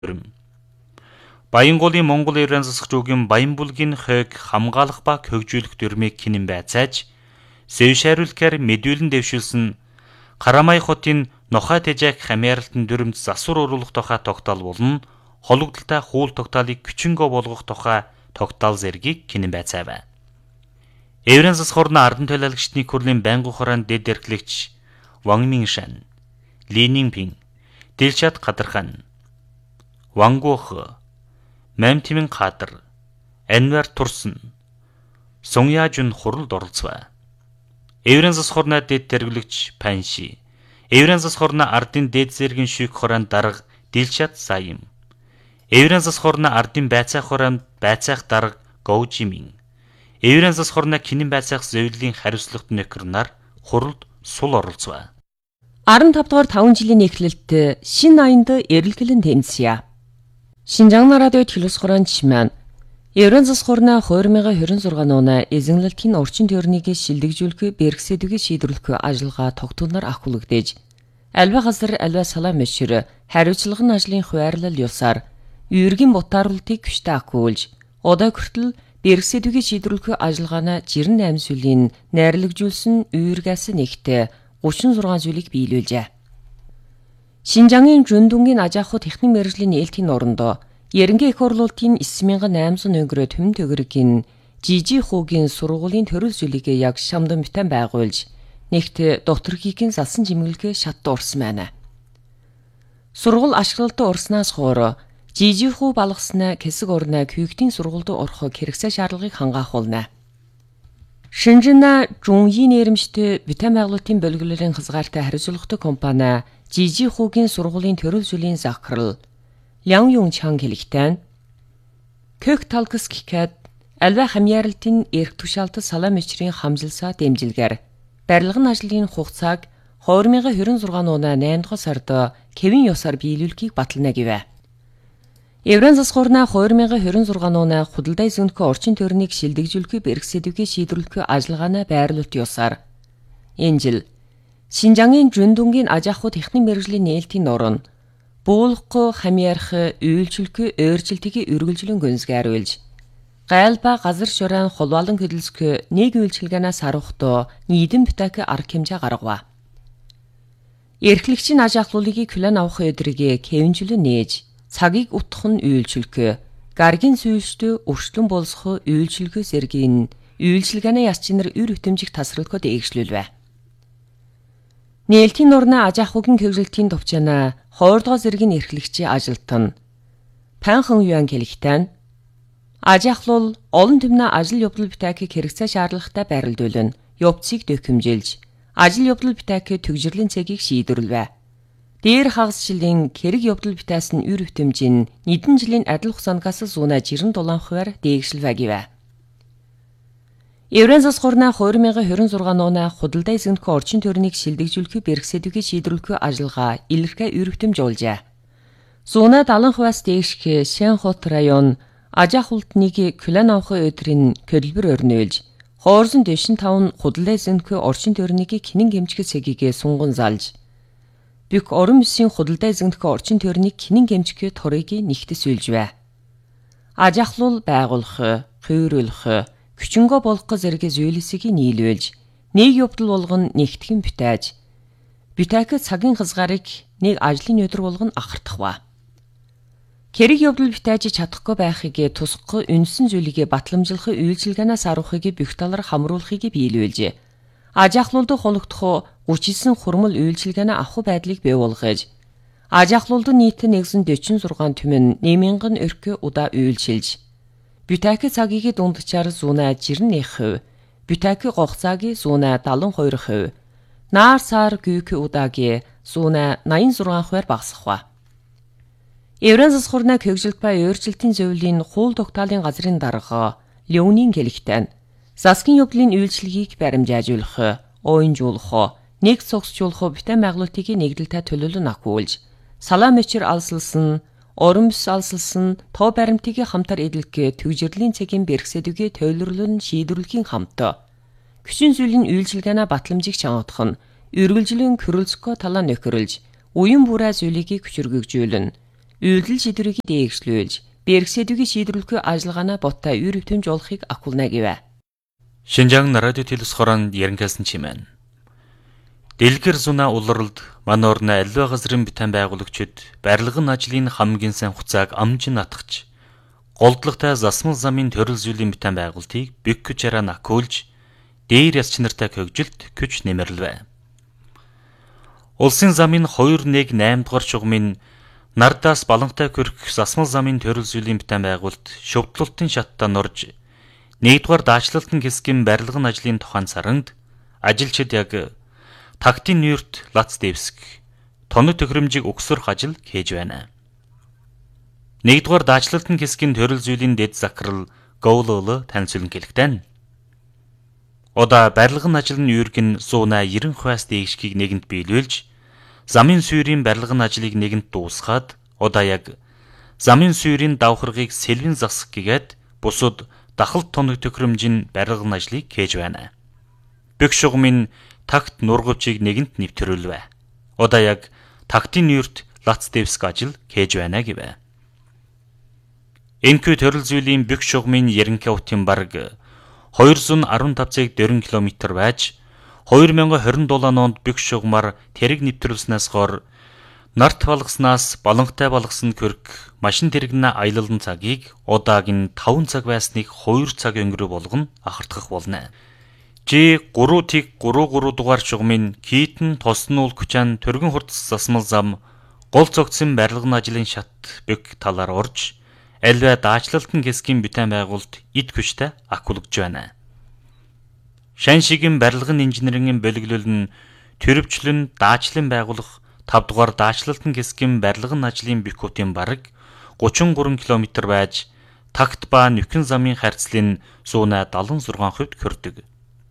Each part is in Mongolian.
Баянгуулын Монгол Еврейн засаг жуугийн Баян бүлгийн хойг хамгаалах ба хөгжүүлэх дүрмийг кинэн байцааж, сэвшээруулэхээр мэдүүлэн дэвшүүлсэн Карамай хотын Нохой тэжээх хамяаралтын дүрмд засвар оруулах тухай тогтоол болон хологдолтой хууль тогтоолыг күчингөө болгох тухай тогтоол зэргийг кинэн байцаав. Еврейн засаг орны Ардан төлөөлөгчдийн хурлын байнгын хураан дэд эрхлэгч Ван Миншан, Ли Нингпин, Дилшат Кадархан, Ван Гуохэ, Мамтимин Кадар, Анвар Турсан, Суньяжун хуралд оролцов. Еврейн засаг орны дэд тэрглэгч Панши, Еврейн засаг орны Ардын дэд зэргийн шүүх хураанд дарга Дилшат Саим, Еврейн засаг орны Ардын байцаах хураанд байцаах дарга Гоу Жимин, Еврейн засаг орны кинэн байцаах зөвлөлийн хариуцлагат нөхөр нар хуралд сул оролцов. 15 дугаар 5 жилийн эхлэлд шин аянд эрэлгэлэн тэмцэе. Шинжаан радио телевиз хураанч маань Еврейн засаг орны 2026 оны эзэнлэлтийн орчин тойрныг шилдэгжүүлэх бэрхсэдвийг шийдвэрлэх ажиллагаа тогтооноор ахуулагдаж, альва газар альва салаа мөшөр хариуцлагын ажлын хуваарлал ёсаар үүргийн бутааруултыг хүчтэй ахиулж, одоо хүртэл бэрхсэдвийг шийдвэрлэх ажиллагааны 68 сүлийн найрлагжуулсан үүргээс нэгт 36 зүйлийг биелүүлжээ. Шинжаангийн Жүндүнгийн аж ахуй техник мэргэжлийн нээлтийн орондоо Ерөнхий их хурлын 9800 өнгөрөө төмөн төгрөгийн жижиг хүүгийн сургуулийн төрөл зүйлийг яг шамдан битэн байгуулж, нэгт докторхийг салсан жимгэлгээ шатд урсан байна. Сургууль ашиглалтад урснаас хойш жижиг хүү балгасна хэсэг орны күйгтийн сургуульд орох хэрэгцээ шаардлагыг хангахуулна. Шинжина Жуньи нэрмжтэй битэн байгуулалтын бөлгөлөрийн хязгаартай хариуцлагатай компани жижиг хүүгийн сургуулийн төрөл зүйлийн захирал Лян Юнчан хэлэхдээ Кök талкс гэхэд альва хамяаралтын эрх тушаалтад салаа мөчрийн хамжилсаа дэмжилгээр барилгын ажлын хугацааг 2026 оны 8 дугаар сард Кевин ёсоор биелүүлэхийг батална гэв. Еврейн засаг орны 2026 оны худалдаа эзэмдэх орчин тойрныг шилдэгжүүлэх бэрхсэдвийг шийдвэрлэх ажиллагааны байрлуулалт ёсаар энэ жил Шинжаангийн Жүндүнгийн аж ахуй техник мэргэжлийн нээлтийн орон буулгахгүй хамяарах үйлчлэх өөрчлөлтийг үргэлжлэн гүнзгийруулж, гайл ба газар шураан холбоолон хөдөлсөх нэг үйлчилгээнээс харуулхдаа нийтэм бүтээх арга хэмжээ гаргав. Эрхлэгчийн аж ахлуулыг хүлээн авах өдрийг хэвэнжлэн нээж, цагийг утгах нь үйлчлэх, гаргийн сүйштэй өршлөн болсох үйлчлэх зэргийн үйлчилгээний яс чинэр үр хөтөмжийг тасралхад дээгшлүүлвэ. Нээлтийн орны аж ахуйн хөгжилтийн төвчнөө 20 дугаар зэргийн эрхлэгчийн ажилтан Панхан Юан хэлэхдээ аж ахлуул олон түмний ажил явдал бүтээх хэрэгцээ шаардлагатай байрлуулна, явцыг дэвхэмжилж, ажил явдал бүтээх төгжрлийн цэгийг шийдвэрлэв. Дээр хагас жилийн хэрэг явдал бүтээсэн үр хөтөмжийн нийтэн жилийн адил хугацаанаас 197%-аар дээгшилвэ гэв. Еврейн засаг орны 2026 оны худалдаа эзэмдэх орчин тойрныг шилдэгжүүлэх бэрхсэдвийг шийдвэрлэх ажиллагаа илэрхий үр хөтөмжүүлжээ. 170%-аас дээших Шэнхот район аж ахуйлтныг хүлээн авах өдрийн хөдөлбөр өрнөөлж, хоорсон дэвшин 5 худалдаа эзэмдэх орчин тойрныг хинэн гэмжих цэгийг сунган залж, Бүх орон бүсийн худалдаа эзэмдэх орчин тойрныг хинэн гэмжих торыг нэгтгэсүүлжвэ. Аж ахлуул байгуулах, хувируулах, хүчингөө болох зэрэг зүйлсийг нийлүүлж, нэг явдал болгон нэгтгэн бүтээж, бүтээх цагийн хязгаарыг нэг ажлын өдөр болгон ахардахва. Хэрэг явдал бүтээж чадахгүй байхыг тусгах үндсэн зүйлийг батламжлах үйлчилгээнээс аруулахыг бүх талаар хамруулахыг биелүүлжээ. Аж ахлуулд хоногдох 39 хурмал үйлчилгээний авах байдлыг бий болгож, аж ахлуулд нийт 146 түмэн 8000 өрх удаа үйлчилж, бүтээх цагийг дундчаар 191%, бүтээх гогцааг 172%, наар сар гүйх удааг 186%-аар багасгах. Еврейн засаг орны хөгжилт ба өөрчлөлтийн зөвлөлийн хууль тогтоолын газрын дарга Леонин хэлэхдээ засгийн явдлын үйлчлэгийг баримжаажуулах, уянжуулах, нэг цогцжуулах бүтээн байгуулалтыг нэгдэлтэй төлөвлөн ахиулж, салаа мөчр алсалсан, орон бүс алсалсан, тоо баримтыг хамтар эдлэх төгжрлийн цэгийн бэрхсэдвийг төлөвлөн шийдвэрлэхийн хамт хүчин зүйлийн үйлчилгээний батламжийг чангадах нь үргэлжлэн хөрөлцөхөө талаа нөхөрлж, уян бүрээ зүйлийг хүчрхэгжүүлнэ. үйлдэл шийдвэрийг дээгшлүүлж, бэрхсэдвийг шийдвэрлэхгүй ажиллагаанаа боттой үр хөвтөмж олохыг акулна гэвэ. Шинжаан радио телевиз хоронд ярангасан чимэн. Дэлгэр зуна улралд манорна аливаа газрын битэн байгуулагчид барилгын ажлын хамгийн сайн хуцааг амжин атгach голдлагтай засмал замын төрөл зүйлийн битэн байгуултыг бэг хүч араа накуулж дээр яс чинартай хөгжилт күч нэмэрлэв. Улсын замын 218 дугаар шугамын Нардаас балантай хөрөх засмал замын төрөл зүйлийн битэн байгуулт шөвдлөлтын шатта норж 1-р даачлалтын хэсгийн барилгын ажлын тухайн саранд ажилчид яг тактийн нүүрт лац дэвсг тоног төхөөрөмжийг өгсөрөх ажил хийж байна. 1-р даачлалтын хэсгийн төрөл зүйлийн дэд захирал Гоулол танилцуулан хэлэхдээ одоо барилгын ажлын юургийн 190 хойс дээгшгийг нэгэнд биелүүлж замын сүйрийн барилгын ажлыг нэгэнд дуусгаад одоо яг замын сүйрийн давхаргыг сэлвэн засах гэгээд бусад дахалт тоног төхөөрөмжийн барилгын ажлыг хийж байна. Бэг шугамын такт нургавчийг нэгэнд нэвтрүүлвэ. Одоо яг тактийн нүүрт лац дэвсг ажил хийж байна гэвэ. Энэхүү төрөл зүйлийн бэг шугамын ерөнхий утын бараг 215 4 км байж 2027 онд бэг шугамаар тэрэг нэвтрүүлснээс гоор нарт балгаснаас балангатай балгасан хөрг машин тэрэгнэ аялалын цагийг удаагийн 5 цаг байсныг 2 цаг өнгөрөө болгоно ахардах болно. G3-3 дугаар шугамын Китэн Тоснуул Күчаан Төргөн хурц засмал зам гол цогцсон барилгын ажлын шат бэг талаар орж альва даачлалтын хэсгийн битэн байгуулт эд хүчтэй акулгж байна. Шан шигэн барилгын инженерийн бөлөглөл нь төрөвчлөн даачлан байгуулах 5 дугаар даачлалтын хэсгийн барилгын ажлын бэхүүтийн бараг 33 км байж такт ба нөхөн замын харьцлын 176% хүрдэг.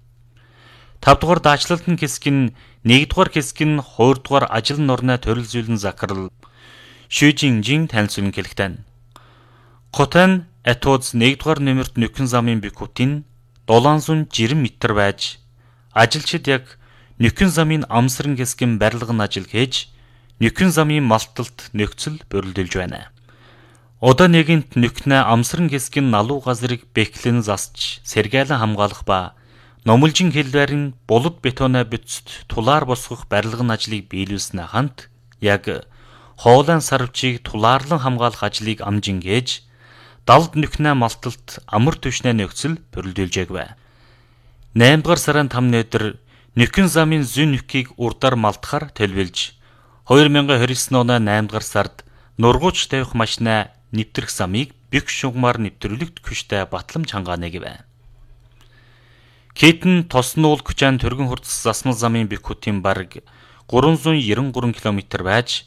5 дугаар даачлалтын хэсгийн 1 дугаар хэсгийн 2 дугаар ажил норны төрөл зүйлэн захирал Шүжинжин танилцуулан хэлэхдээ Хотан Атоз 1 дугаар нөмөрт нөхөн замын бэхүүтийн 760 м байж ажилчид яг нөхөн замын амсран хэсгийн барилгын ажил хийж нөхөн замын малталт нөхцөл бүрэлдүүлж байна. Одоо нэгэнт нөхнө амсран хэсгийн налуу газрыг бэхлэн засч сэргээлэн хамгаалах ба номлжин хэлбэрийн булад бетоноо бүтцэд тулаар босгох барилгын ажлыг биелүүлснэ хамт яг хоолойн сарвчийг тулаарлан хамгаалах ажлыг амжин гэж далд нөхнө малталт амар түвшнээ нөхцөл бүрэлдүүлжээгүй. 8 дугаар сарын 5-ны өдөр нөхөн замын зүүн нөхгийг урдаар малтахаар төлөвлөж 2029 оны 8 дугаар сард нургууч тавих машина нэвтрэх замыг бэг шугамаар нэвтрүүлэгт хүчтэй батламж хангаана гэвэ. Китэн Тоснуул Күчаан Төргөн хурц засмал замын бэхүүтийн бараг 393 км байж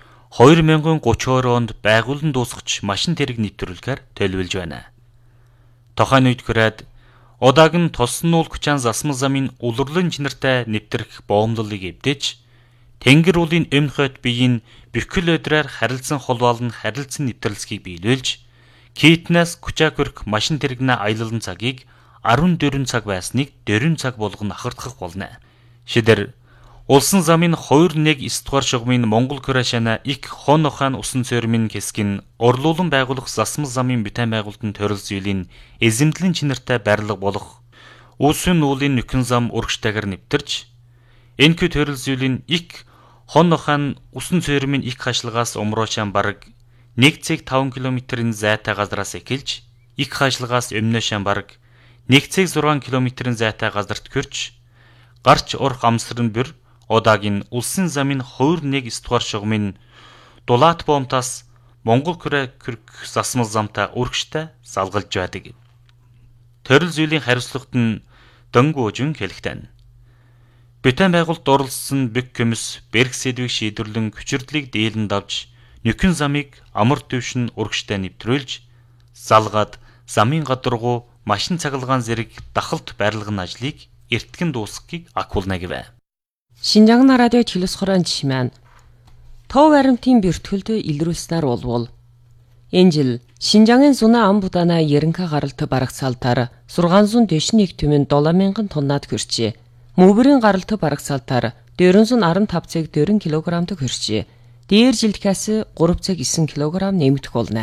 2032 онд байгуулан дуусгач машин тэрэг нэвтрүүлэхээр төлөвлөж байна. Тохойн үед хүрээд удаагийн Тоснуул Күчаан засмал замын улирлын чинартай нэвтрэх боомлолыг эвдэж тэнгэр уулын өмнө хойд биеийн бэхэл өдрээр харилцан холбоолн харилцан нэвтрэлцгийг биелүүлж Китнээс Күчаа хүрэх машин тэрэгнэ аялалын цагийг 14 цаг байсныг 4 цаг болгон ахардах болно. Шидэр улсын замын 219 дугаар шугамын Монгол Крашана их хон ухаан усан цормын хэсгийн орлуулан байгуулах засмал замын битэн байгуултын төрөл зүйлийн эзэмдлэн чинартай барилга болох Үүсвэн уулын нөхөн зам урагштайгаар нэвтэрч энэхүү төрөл зүйлийн их хон ухаан усан цормын их хашлагаас умруучаан бараг 1,5 км-ийн зайтай газраас эхэлж их хашлагаас өмнөөшөн бараг 1,6 км-ийн зайтай газарт хүрч гарч урах амсрын бүр удаагийн улсын замын 219 дугаар шугамын Дулаат боомтаас Монгол хүрэх засмал замтай урагштай залгалж байдаг. Төрөл зүйлийн хариуцлагт нь дөнгөөжин хэлэхдээ битэн байгуулт оролцсон бэг көмс бэрхсэдвийг шийдвэрлэн хүчирдлийг дийлэн давж нөхөн замыг амар түвшин урагштай нэвтрүүлж залгаад замын гадаргуу машин цахилгаан зэрэг дахалт барилгын ажлыг эртгэн дуусгахыг акулна гэвэ. Шинжаан радио телевиз хорон чимэн тов баримтын бэртгэлд илрүүлснээр болвол энэ жил Шинжаангийн зуна ам будана ерөнхий гаралт барагцаалтаар 641 түмэн 7000 тоннад хүрчээ. Мөвбөрийн гаралт барагцаалтаар 415,4 кг хүрчээ. дээр жилдгээс 3 цаг 9 кг нэмэгдэх болно.